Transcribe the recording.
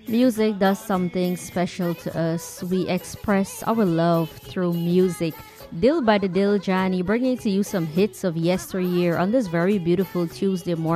Music does something special to us. We express our love through music. Dil by the Dil Jani bringing to you some hits of yesteryear on this very beautiful Tuesday morning.